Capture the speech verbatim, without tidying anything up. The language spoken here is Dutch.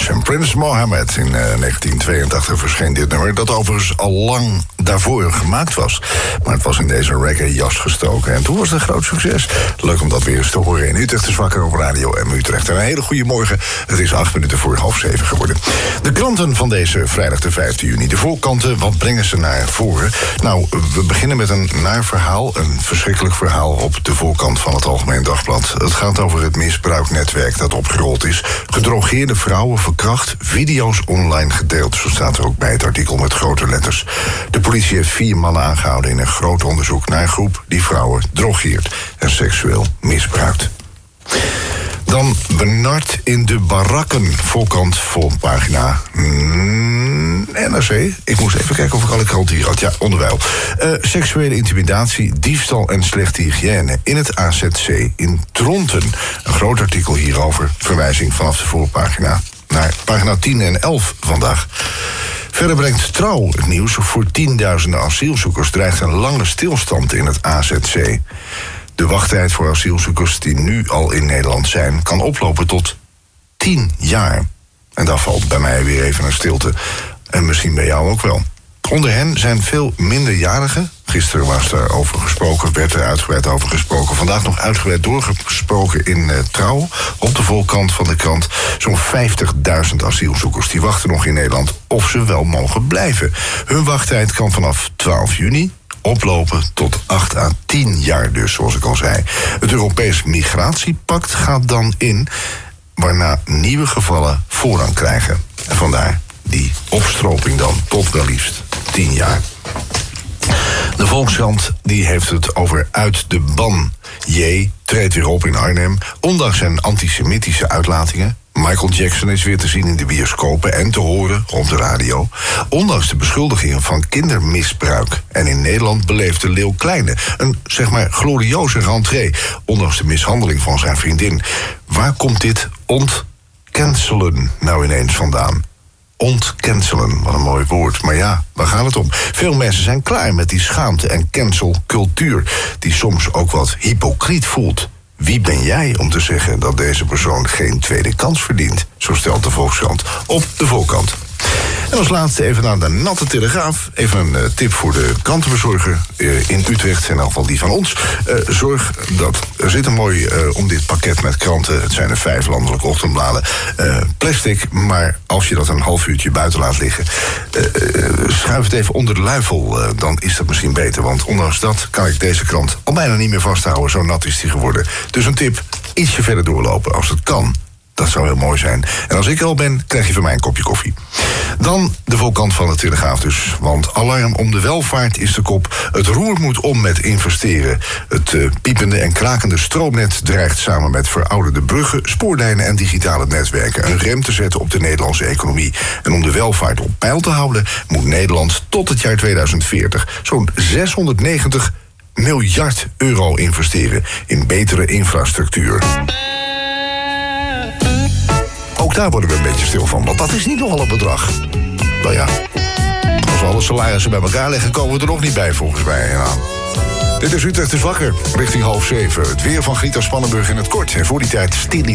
George en Prince Mohammed. In uh, negentien tweeëntachtig verscheen dit nummer, dat overigens al lang daarvoor gemaakt was. Maar het was in deze reggae-jas gestoken. En toen was het een groot succes. Leuk om dat weer eens te horen in Utrecht is Wakker op Radio M Utrecht. En een hele goede morgen. Het is acht minuten voor half zeven geworden. De kranten van deze vrijdag de vijfde juni. De voorkanten, wat brengen ze naar voren? Nou, we beginnen met een naar verhaal. Een verschrikkelijk verhaal op de voorkant van het Algemeen Dagblad. Het gaat over het misbruiknetwerk dat opgerold is. Gedrogeerde vrouwen verkracht, video's online gedeeld. Zo staat er ook bij het artikel met grote letters. De politie heeft vier mannen aangehouden in een groot onderzoek naar een groep die vrouwen drogeert en seksueel misbruikt. Dan Bernard in de barakken, voorkant volpagina mm, N R C. Ik moest even kijken of ik alle kranten hier had. Ja, onderwijl. Uh, seksuele intimidatie, diefstal en slechte hygiëne in het A Z C in Dronten. Een groot artikel hierover. Verwijzing vanaf de voorpagina naar pagina tien en elf vandaag. Verder brengt Trouw het nieuws. Voor tienduizenden asielzoekers dreigt een lange stilstand in het A Z C. De wachttijd voor asielzoekers die nu al in Nederland zijn kan oplopen tot tien jaar. En daar valt bij mij weer even een stilte. En misschien bij jou ook wel. Onder hen zijn veel minderjarigen. Gisteren was daarover gesproken, werd er uitgebreid over gesproken. Vandaag nog uitgebreid doorgesproken in uh, Trouw. Op de voorkant van de krant. Zo'n vijftigduizend asielzoekers die wachten nog in Nederland of ze wel mogen blijven. Hun wachttijd kan vanaf twaalf juni oplopen tot acht à tien jaar dus, zoals ik al zei. Het Europees Migratiepact gaat dan in, waarna nieuwe gevallen voorrang krijgen. En vandaar die opstroping dan tot wel liefst tien jaar. De Volkskrant die heeft het over uit de ban. J treedt weer op in Arnhem, ondanks zijn antisemitische uitlatingen. Michael Jackson is weer te zien in de bioscopen en te horen op de radio. Ondanks de beschuldigingen van kindermisbruik. En in Nederland beleefde Leeuw Kleine een, zeg maar, glorioze rentree. Ondanks de mishandeling van zijn vriendin. Waar komt dit ontcancelen nou ineens vandaan? Ontcancelen, wat een mooi woord. Maar ja, waar gaat het om? Veel mensen zijn klaar met die schaamte- en cancelcultuur, die soms ook wat hypocriet voelt. Wie ben jij om te zeggen dat deze persoon geen tweede kans verdient? Zo stelt de Volkskrant op de voorkant. En als laatste even naar de Natte Telegraaf. Even een uh, tip voor de krantenbezorger uh, in Utrecht, in elk geval die van ons. Uh, zorg dat er zit een mooi uh, om dit pakket met kranten. Het zijn er vijf landelijke ochtendbladen. Uh, plastic, maar als je dat een half uurtje buiten laat liggen, Uh, uh, schuif het even onder de luifel. Uh, dan is dat misschien beter. Want ondanks dat kan ik deze krant al bijna niet meer vasthouden. Zo nat is die geworden. Dus een tip, ietsje verder doorlopen als het kan. Dat zou heel mooi zijn. En als ik er al ben, krijg je van mij een kopje koffie. Dan de voorkant van de Telegraaf dus. Want alarm om de welvaart is de kop. Het roer moet om met investeren. Het uh, piepende en krakende stroomnet dreigt samen met verouderde bruggen, spoorlijnen en digitale netwerken een rem te zetten op de Nederlandse economie. En om de welvaart op peil te houden, moet Nederland tot het jaar tweeduizend veertig zo'n zeshonderdnegentig miljard euro investeren in betere infrastructuur. Ook daar worden we een beetje stil van, want dat is niet nogal een bedrag. Nou ja, als we alle salarissen bij elkaar leggen, komen we er nog niet bij, volgens mij. Ja. Dit is Utrecht is Wakker, richting half zeven. Het weer van Grieter Spannenburg in het kort. En voor die tijd stil.